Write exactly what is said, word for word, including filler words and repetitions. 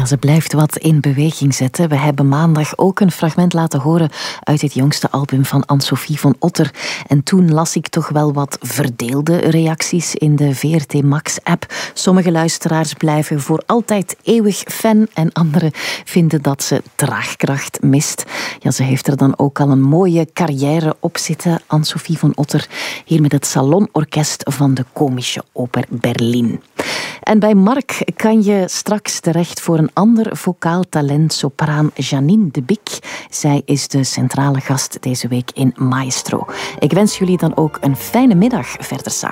Ja, ze blijft wat in beweging zetten. We hebben maandag ook een fragment laten horen uit het jongste album van Anne-Sophie van Otter. En toen las ik toch wel wat verdeelde reacties in de V R T Max-app. Sommige luisteraars blijven voor altijd eeuwig fan en anderen vinden dat ze draagkracht mist. Ja, ze heeft er dan ook al een mooie carrière op zitten, Anne-Sophie van Otter, hier met het Salonorkest van de Komische Oper Berlin. En bij Mark kan je straks terecht voor een ander vocaal talent, sopraan Janine de Bic. Zij is de centrale gast deze week in Maestro. Ik wens jullie dan ook een fijne middag verder samen.